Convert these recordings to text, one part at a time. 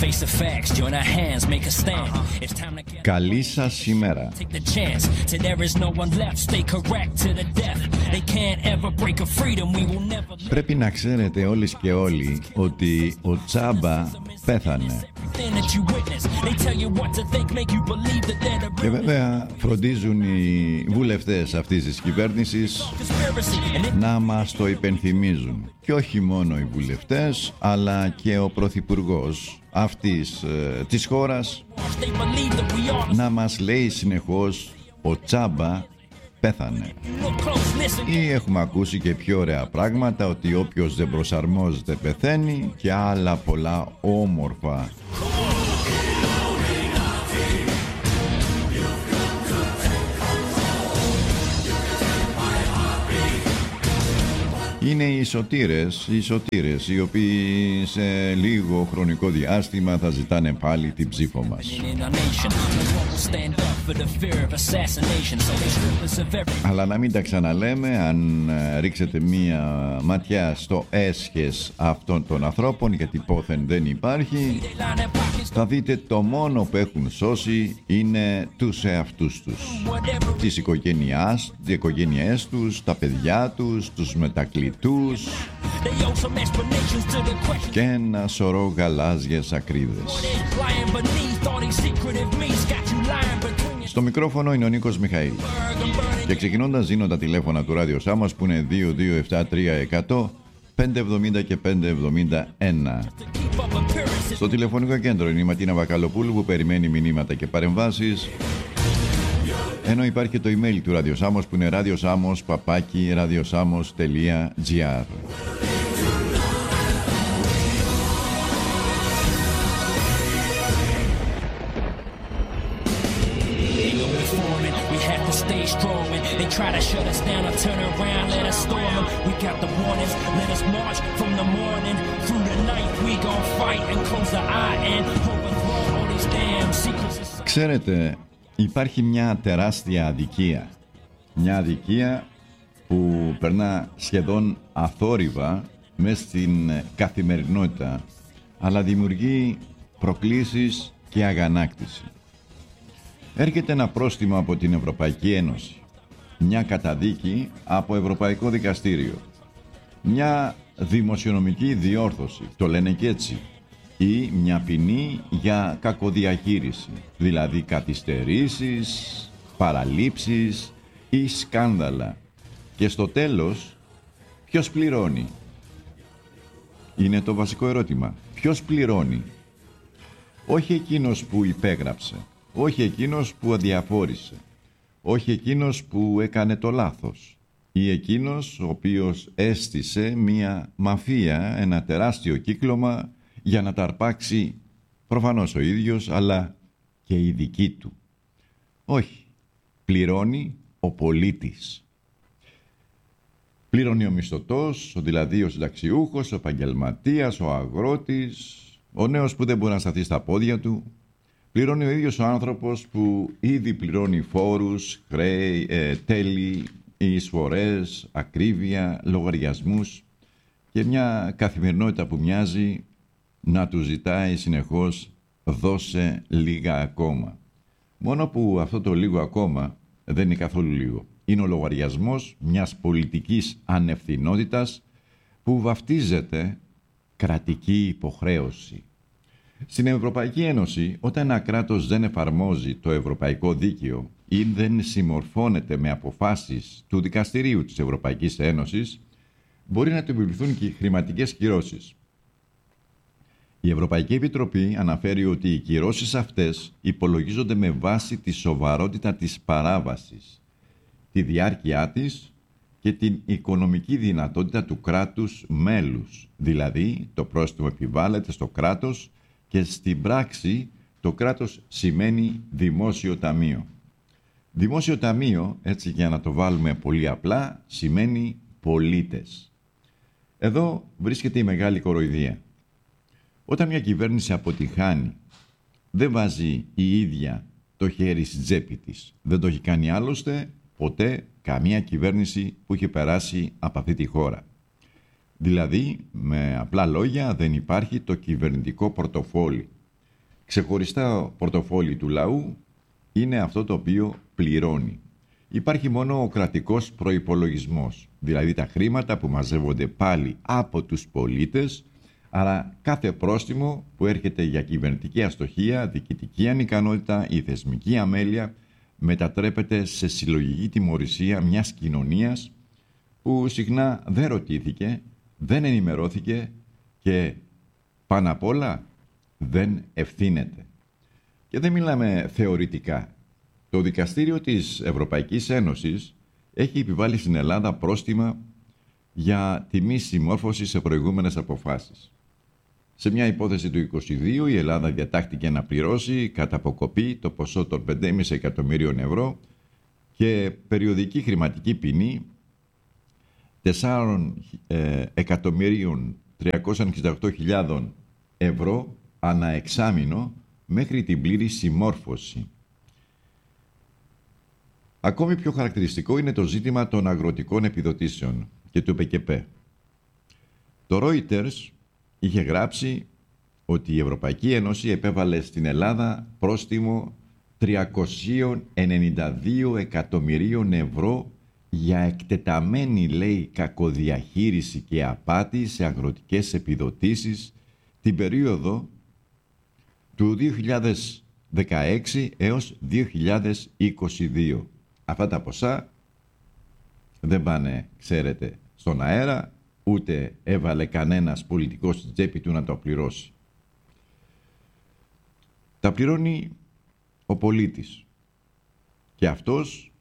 Καλή σας ημέρα. Πρέπει να ξέρετε όλες και όλοι ότι ο Τσάμπα πέθανε. Και βέβαια φροντίζουν οι βουλευτές αυτής της κυβέρνησης να μας το υπενθυμίζουν. Και όχι μόνο οι βουλευτές, αλλά και ο πρωθυπουργός αυτής της χώρας να μας λέει συνεχώς ο Τσάμπα πέθανε. Ή έχουμε ακούσει και πιο ωραία πράγματα, ότι όποιος δεν προσαρμόζεται πεθαίνει, και άλλα πολλά όμορφα. Είναι οι σωτήρες, οι οποίοι σε λίγο χρονικό διάστημα θα ζητάνε πάλι την ψήφο μας. Αλλά να μην τα ξαναλέμε, αν ρίξετε μία ματιά στο έσχες αυτών των ανθρώπων, γιατί πόθεν δεν υπάρχει, θα δείτε το μόνο που έχουν σώσει είναι τους εαυτούς τους, τις οικογένειές τους, τα παιδιά τους, τους μετακλητούς και ένα σωρό γαλάζιες ακρίδες. Στο μικρόφωνο είναι ο Νίκος Μιχαήλ. Και ξεκινώντας δίνω τα τηλέφωνα του Ράδιο Σάμος, που είναι 2273 570 και 571. Στο τηλεφωνικό κέντρο είναι η Ματίνα Βακαλοπούλου, που περιμένει μηνύματα και παρεμβάσεις. Ενώ υπάρχει και το email του Ράδιο Σάμος, που είναι radiosamos@radiosamos.gr. Try to shut us down or turn around, let us storm them. We got the warnings, let us march from the morning through the night. We gon' fight and close the eye and overthrow all these damn secrets. Ξέρετε, υπάρχει μια τεράστια αδικία. Μια αδικία που περνά σχεδόν αθόρυβα μέσα στην καθημερινότητα, αλλά δημιουργεί προκλήσεις και αγανάκτηση. Έρχεται ένα πρόστιμο από την Ευρωπαϊκή Ένωση, μια καταδίκη από Ευρωπαϊκό Δικαστήριο, μια δημοσιονομική διόρθωση, το λένε και έτσι, ή μια ποινή για κακοδιαχείριση, δηλαδή καθυστερήσεις, παραλήψεις ή σκάνδαλα. Και στο τέλος, ποιος πληρώνει? Είναι το βασικό ερώτημα. Ποιος πληρώνει? Όχι εκείνος που υπέγραψε, όχι εκείνος που αδιαφόρησε, όχι εκείνος που έκανε το λάθος, ή εκείνος ο οποίος έστησε μία μαφία, ένα τεράστιο κύκλωμα για να τα αρπάξει προφανώς ο ίδιος, αλλά και οι δικοί του. Όχι, πληρώνει ο πολίτης. Πληρώνει ο μισθωτός, δηλαδή ο συνταξιούχος, ο επαγγελματίας, ο αγρότης, ο νέος που δεν μπορεί να σταθεί στα πόδια του. Πληρώνει ο ίδιος ο άνθρωπος που ήδη πληρώνει φόρους, χρέη, τέλη, εισφορές, ακρίβεια, λογαριασμούς και μια καθημερινότητα που μοιάζει να του ζητάει συνεχώς «δώσε λίγα ακόμα». Μόνο που αυτό το λίγο ακόμα δεν είναι καθόλου λίγο. Είναι ο λογαριασμός μιας πολιτικής ανευθυνότητας που βαφτίζεται κρατική υποχρέωση. Στην Ευρωπαϊκή Ένωση, όταν ένα κράτος δεν εφαρμόζει το ευρωπαϊκό δίκαιο ή δεν συμμορφώνεται με αποφάσεις του Δικαστηρίου της Ευρωπαϊκής Ένωσης, μπορεί να του επιβληθούν και χρηματικές κυρώσεις. Η Ευρωπαϊκή Επιτροπή αναφέρει ότι οι κυρώσεις αυτές υπολογίζονται με βάση τη σοβαρότητα της παράβασης, τη διάρκειά της και την οικονομική δυνατότητα του κράτους μέλους. Δηλαδή, το πρόστιμο επιβάλλεται στο κράτος και στην πράξη το κράτος σημαίνει δημόσιο ταμείο. Δημόσιο ταμείο, έτσι για να το βάλουμε πολύ απλά, σημαίνει πολίτες. Εδώ βρίσκεται η μεγάλη κοροϊδία. Όταν μια κυβέρνηση αποτυχάνει, δεν βάζει η ίδια το χέρι στη τσέπη της. Δεν το έχει κάνει άλλωστε ποτέ καμία κυβέρνηση που έχει περάσει από αυτή τη χώρα. Δηλαδή, με απλά λόγια, δεν υπάρχει το κυβερνητικό πορτοφόλι. ξεχωριστά πορτοφόλι του λαού είναι αυτό το οποίο πληρώνει. Υπάρχει μόνο ο κρατικός προϋπολογισμός, δηλαδή τα χρήματα που μαζεύονται πάλι από τους πολίτες, αλλά κάθε πρόστιμο που έρχεται για κυβερνητική αστοχία, διοικητική ανικανότητα ή θεσμική αμέλεια μετατρέπεται σε συλλογική τιμωρησία μιας κοινωνίας που συχνά δεν ρωτήθηκε, δεν ενημερώθηκε και πάνω απ' όλα δεν ευθύνεται. Και δεν μιλάμε θεωρητικά. Το Δικαστήριο της Ευρωπαϊκής Ένωσης έχει επιβάλει στην Ελλάδα πρόστιμα για τη μη συμμόρφωση σε προηγούμενες αποφάσεις. Σε μια υπόθεση του 2022 η Ελλάδα διατάχθηκε να πληρώσει κατά αποκοπή το ποσό των 5,5 εκατομμυρίων ευρώ και περιοδική χρηματική ποινή 4.368.000 ευρώ ανά εξάμηνο μέχρι την πλήρη συμμόρφωση. Ακόμη πιο χαρακτηριστικό είναι το ζήτημα των αγροτικών επιδοτήσεων και του ΠΚΠ. Το Reuters είχε γράψει ότι η Ευρωπαϊκή Ένωση επέβαλε στην Ελλάδα πρόστιμο 392 εκατομμυρίων ευρώ για εκτεταμένη, λέει, κακοδιαχείριση και απάτη σε αγροτικές επιδοτήσεις την περίοδο του 2016 έως 2022. Αυτά τα ποσά δεν πάνε, ξέρετε, στον αέρα, ούτε έβαλε κανένας πολιτικός στην τσέπη του να το πληρώσει. Τα πληρώνει ο πολίτης. Και αυτός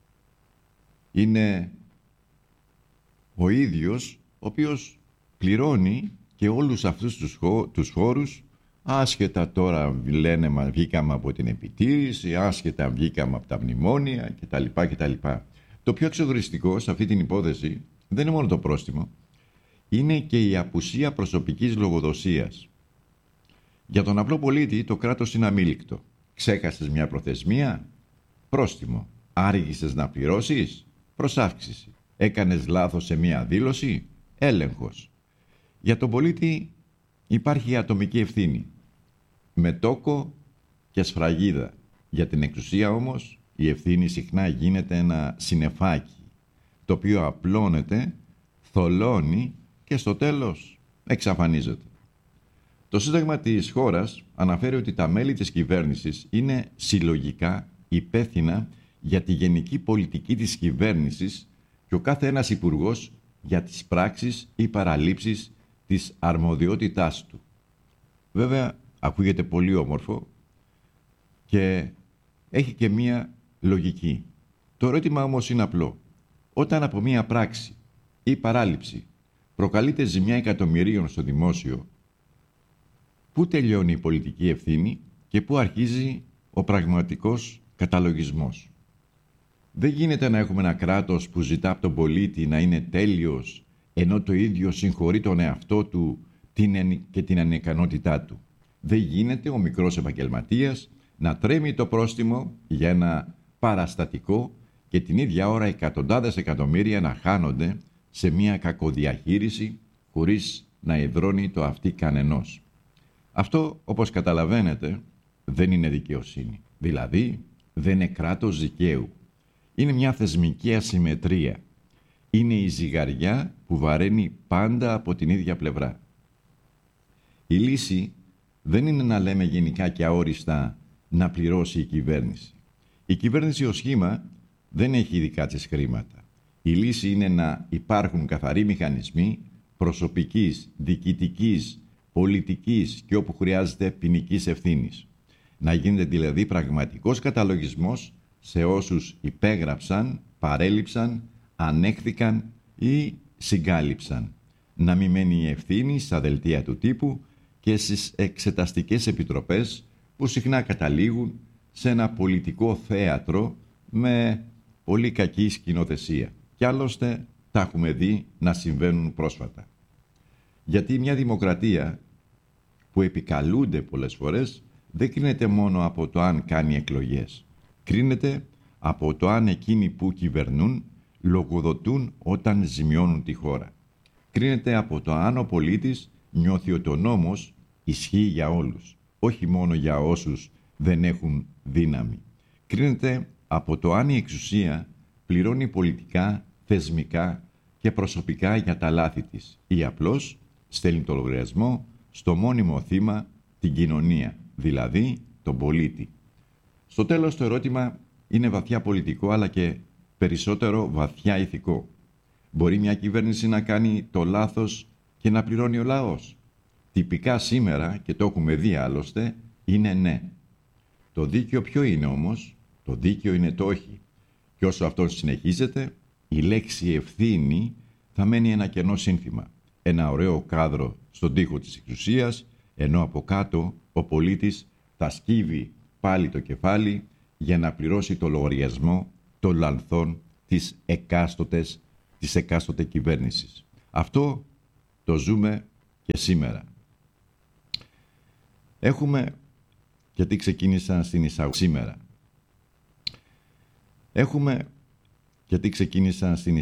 είναι ο ίδιος ο οποίος πληρώνει και όλους αυτούς τους χώρους, άσχετα τώρα λένε βγήκαμε από την επιτήρηση, άσχετα βγήκαμε από τα μνημόνια κτλ. Το πιο εξοδριστικό σε αυτή την υπόθεση δεν είναι μόνο το πρόστιμο, είναι και η απουσία προσωπικής λογοδοσίας. Για τον απλό πολίτη το κράτος είναι αμήλικτο. Ξέχασες μια προθεσμία, πρόστιμο. Άργησες να πληρώσεις, προσάυξηση. Έκανες λάθος σε μια δήλωση, έλεγχος. Για τον πολίτη υπάρχει η ατομική ευθύνη, με τόκο και σφραγίδα. Για την εξουσία όμως η ευθύνη συχνά γίνεται ένα συννεφάκι, το οποίο απλώνεται, θολώνει και στο τέλος εξαφανίζεται. Το Σύνταγμα της χώρας αναφέρει ότι τα μέλη της κυβέρνησης είναι συλλογικά υπεύθυνα για τη γενική πολιτική της κυβέρνησης και ο κάθε ένας υπουργός για τις πράξεις ή παραλήψεις της αρμοδιότητάς του. Βέβαια, ακούγεται πολύ όμορφο και έχει και μία λογική. Το ερώτημα όμως είναι απλό. Όταν από μία πράξη ή παράληψη προκαλείται ζημιά εκατομμυρίων στο δημόσιο, πού τελειώνει η πολιτική ευθύνη και πού αρχίζει ο πραγματικός καταλογισμός? Δεν γίνεται να έχουμε ένα κράτος που ζητά από τον πολίτη να είναι τέλειος, ενώ το ίδιο συγχωρεί τον εαυτό του και την ανικανότητά του. Δεν γίνεται ο μικρός επαγγελματίας να τρέμει το πρόστιμο για ένα παραστατικό και την ίδια ώρα εκατοντάδες εκατομμύρια να χάνονται σε μια κακοδιαχείριση χωρίς να υδρώνει το αυτί κανενός. Αυτό, όπως καταλαβαίνετε, δεν είναι δικαιοσύνη. Δηλαδή, δεν είναι κράτος δικαίου. Είναι μια θεσμική ασυμμετρία. Είναι η ζυγαριά που βαραίνει πάντα από την ίδια πλευρά. Η λύση δεν είναι να λέμε γενικά και αόριστα να πληρώσει η κυβέρνηση. Η κυβέρνηση ως σχήμα δεν έχει δικά της χρήματα. Η λύση είναι να υπάρχουν καθαροί μηχανισμοί προσωπικής, διοικητικής, πολιτικής και όπου χρειάζεται ποινικής ευθύνης. Να γίνεται δηλαδή πραγματικός καταλογισμός σε όσους υπέγραψαν, παρέλειψαν, ανέχθηκαν ή συγκάλυψαν. Να μην μένει η ευθύνη στα δελτία του τύπου και στις εξεταστικές επιτροπές που συχνά καταλήγουν σε ένα πολιτικό θέατρο με πολύ κακή σκηνοθεσία. Κι άλλωστε τα έχουμε δει να συμβαίνουν πρόσφατα. Γιατί μια δημοκρατία που επικαλούνται πολλές φορές δεν κρίνεται μόνο από το αν κάνει εκλογές. Κρίνεται από το αν εκείνοι που κυβερνούν λογοδοτούν όταν ζημιώνουν τη χώρα. Κρίνεται από το αν ο πολίτης νιώθει ότι ο νόμος ισχύει για όλους. όχι μόνο για όσους δεν έχουν δύναμη. Κρίνεται από το αν η εξουσία πληρώνει πολιτικά, θεσμικά και προσωπικά για τα λάθη της ή απλώς στέλνει το λογαριασμό στο μόνιμο θύμα, την κοινωνία, δηλαδή τον πολίτη. Στο τέλος το ερώτημα είναι βαθιά πολιτικό αλλά και περισσότερο βαθιά ηθικό. Μπορεί μια κυβέρνηση να κάνει το λάθος και να πληρώνει ο λαός? Τυπικά σήμερα, και το έχουμε δει άλλωστε, είναι ναι. Το δίκαιο ποιο είναι όμως? Το δίκαιο είναι το όχι. Και όσο αυτό συνεχίζεται, η λέξη ευθύνη θα μένει ένα κενό σύνθημα. Ένα ωραίο κάδρο στον τοίχο της εξουσίας, ενώ από κάτω ο πολίτης θα σκύβει πάλι το κεφάλι για να πληρώσει το λογαριασμό των λανθών της εκάστοτε κυβέρνησης. Αυτό το ζούμε και σήμερα. Έχουμε, γιατί ξεκίνησα στην εισαγωγή σήμερα, έχουμε, γιατί ξεκίνησα στην